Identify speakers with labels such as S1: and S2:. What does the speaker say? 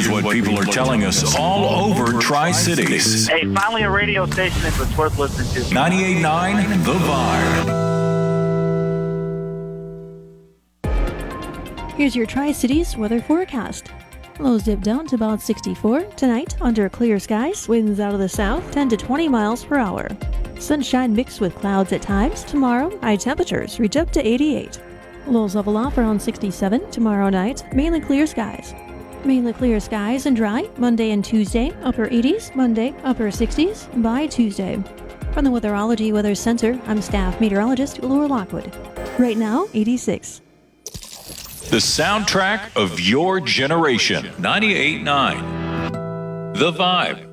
S1: Here's what people are telling us all over Tri-Cities.
S2: Hey, finally a radio station that's worth listening to.
S1: 98.9 The Vibe.
S3: Here's your Tri-Cities weather forecast. Lows dip down to about 64 tonight under clear skies. Winds out of the south 10 to 20 miles per hour. Sunshine mixed with clouds at times. Tomorrow, high temperatures reach up to 88. Lows level off around 67 tomorrow night. Mainly clear skies. Mainly clear skies and dry Monday and Tuesday. Upper 80s Monday, upper 60s by Tuesday. From the Weatherology Weather Center, I'm staff meteorologist Laura Lockwood. Right now, 86.
S1: The soundtrack of your generation. 98.9 The Vibe.